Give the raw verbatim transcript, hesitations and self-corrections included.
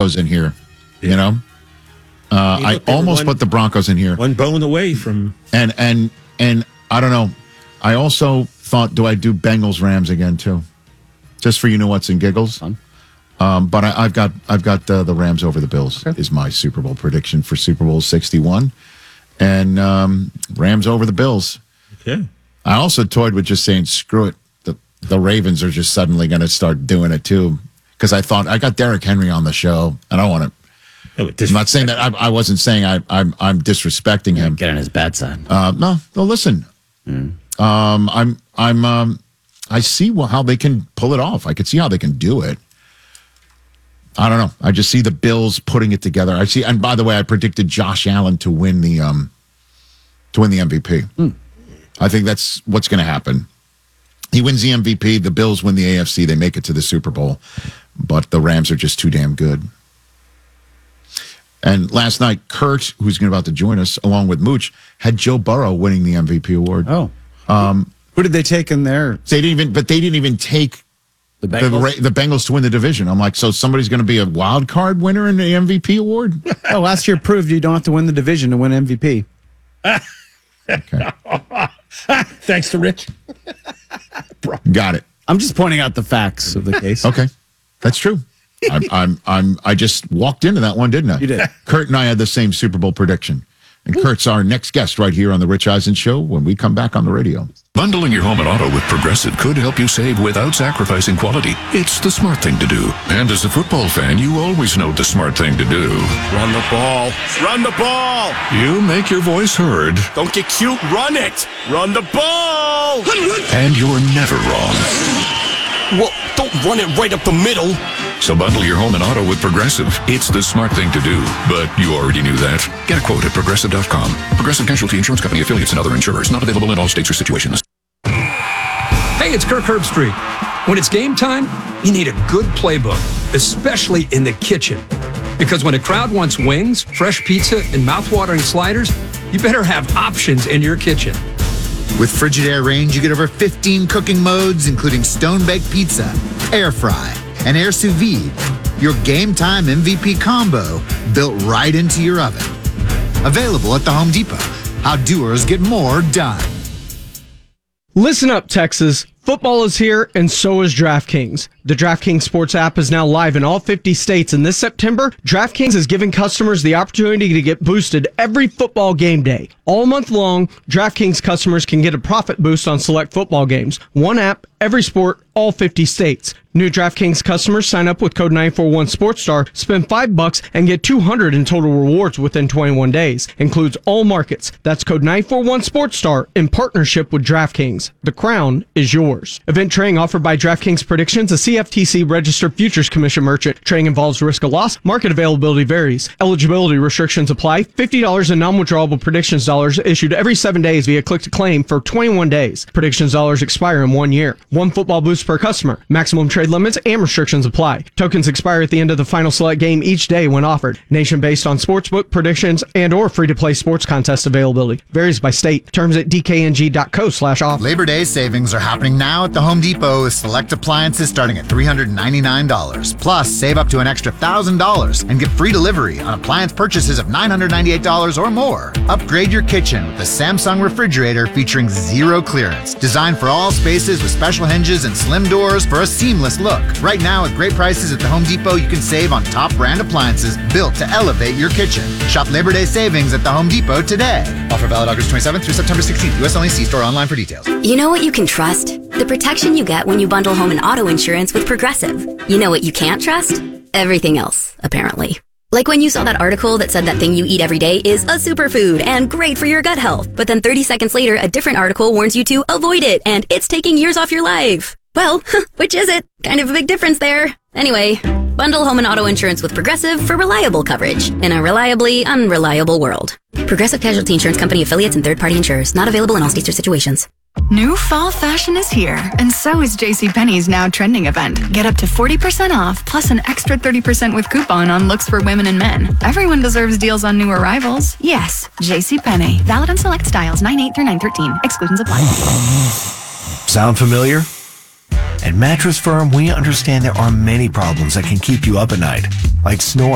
Broncos in here. Yeah. You know, uh, I almost one, put the Broncos in here. One bone away from and and and I don't know. I also thought, do I do Bengals Rams again too, just for you know what's in giggles? Um, but I, I've got I've got uh, the Rams over the Bills okay. is my Super Bowl prediction for Super Bowl sixty-one, and um, Rams over the Bills. Okay. I also toyed with just saying screw it. The the Ravens are just suddenly going to start doing it too, because I thought I got Derrick Henry on the show, and I want to. Oh, I'm not saying that I, I wasn't saying I, I'm I'm disrespecting him. Get on his bad side. Uh, no, no. Listen, mm. um, I'm I'm um, I see how they can pull it off. I could see how they can do it. I don't know. I just see the Bills putting it together. I see, and by the way, I predicted Josh Allen to win the um, to win the M V P. Mm. I think that's what's going to happen. He wins the M V P. The Bills win the A F C. They make it to the Super Bowl, but the Rams are just too damn good. And last night, Kurt, who's about to join us, along with Mooch, had Joe Burrow winning the M V P award. Oh, um, who did they take in there? They didn't even, but they didn't even take. The Bengals? The, the Bengals to win the division. I'm like, so somebody's going to be a wild card winner in the M V P award? Oh, last year proved you don't have to win the division to win M V P. Okay. Thanks to Rich. Got it. I'm just pointing out the facts of the case. Okay, that's true. I'm, I'm, I'm, I just walked into that one, didn't I? You did. Kurt and I had the same Super Bowl prediction. And Kurt's our next guest right here on the Rich Eisen Show when we come back on the radio. Bundling your home and auto with Progressive could help you save without sacrificing quality. It's the smart thing to do. And as a football fan, you always know the smart thing to do. Run the ball. Run the ball. You make your voice heard. Don't get cute. Run it. Run the ball. And you're never wrong. Well, don't run it right up the middle. So bundle your home and auto with Progressive. It's the smart thing to do, but you already knew that. Get a quote at Progressive dot com. Progressive Casualty Insurance Company, affiliates, and other insurers. Not available in all states or situations. Hey, it's Kirk Herbstreit. When it's game time, you need a good playbook, especially in the kitchen. Because when a crowd wants wings, fresh pizza, and mouthwatering sliders, you better have options in your kitchen. With Frigidaire Range, you get over fifteen cooking modes, including stone-baked pizza, air fry, and air sous vide. Your game time M V P combo built right into your oven. Available at the Home Depot. How doers get more done. Listen up, Texas. Football is here, and so is DraftKings. The DraftKings Sports app is now live in all fifty states, and this September, DraftKings is giving customers the opportunity to get boosted every football game day. All month long, DraftKings customers can get a profit boost on select football games. One app, every sport, all fifty states. New DraftKings customers sign up with code nine four one SportsStar, spend five bucks, and get two hundred in total rewards within twenty-one days. Includes all markets. That's code nine four one SportsStar in partnership with DraftKings. The crown is yours. Event trading offered by DraftKings Predictions, a C F T C registered futures commission merchant. Trading involves risk of loss. Market availability varies. Eligibility restrictions apply. fifty dollars in non-withdrawable predictions dollars issued every seven days via click to claim for twenty-one days. Predictions dollars expire in one year. One football boost per customer. Maximum trade limits and restrictions apply. Tokens expire at the end of the final select game each day when offered. Nation based on sportsbook predictions and or free-to-play sports contest availability. Varies by state. Terms at d k n g dot co slash offer. Labor Day savings are happening now at the Home Depot with select appliances starting at three hundred ninety-nine dollars. Plus, save up to an extra one thousand dollars and get free delivery on appliance purchases of nine hundred ninety-eight dollars or more. Upgrade your kitchen with the Samsung refrigerator featuring zero clearance. Designed for all spaces with special hinges and slim doors for a seamless look. Right now, at great prices at the Home Depot, you can save on top brand appliances built to elevate your kitchen. Shop Labor Day savings at the Home Depot today. Offer valid August twenty-seventh through September sixteenth. U S only. See store online for details. You know what you can trust? The protection you get when you bundle home and auto insurance with Progressive. You know what you can't trust? Everything else, apparently. Like when you saw that article that said that thing you eat every day is a superfood and great for your gut health. But then thirty seconds later, a different article warns you to avoid it and it's taking years off your life. Well, which is it? Kind of a big difference there. Anyway, bundle home and auto insurance with Progressive for reliable coverage in a reliably unreliable world. Progressive Casualty Insurance Company affiliates and third-party insurers. Not available in all states or situations. New fall fashion is here, and so is JCPenney's Now Trending event. Get up to forty percent off, plus an extra thirty percent with coupon on looks for women and men. Everyone deserves deals on new arrivals. Yes, JCPenney. Valid on select styles nine eight through nine thirteen. Exclusions apply. Sound familiar? At Mattress Firm, we understand there are many problems that can keep you up at night, like snoring.